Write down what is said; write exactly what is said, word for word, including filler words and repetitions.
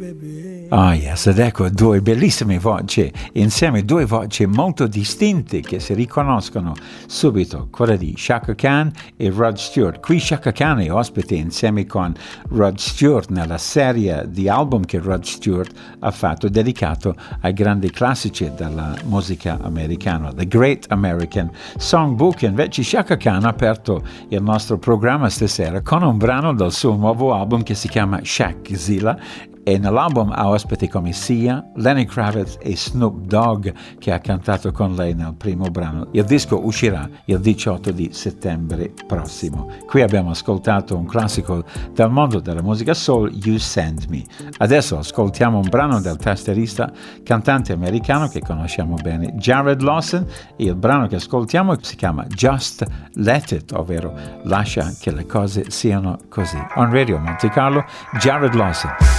Ah, yes, ed ecco due bellissime voci insieme, due voci molto distinte che si riconoscono subito, quella di Chaka Khan e Rod Stewart. Qui Chaka Khan è ospite insieme con Rod Stewart nella serie di album che Rod Stewart ha fatto dedicato ai grandi classici della musica americana, The Great American Songbook. Invece Chaka Khan ha aperto il nostro programma stasera con un brano del suo nuovo album che si chiama Shakzilla, e nell'album ha ospiti come Sia, Lenny Kravitz e Snoop Dogg, che ha cantato con lei nel primo brano. Il disco uscirà il diciotto di settembre prossimo. Qui abbiamo ascoltato un classico del mondo della musica soul, You Send Me. Adesso ascoltiamo un brano del tastierista cantante americano che conosciamo bene, Jared Lawson, e il brano che ascoltiamo si chiama Just Let It, ovvero lascia che le cose siano così. On Radio Monte Carlo, Jared Lawson.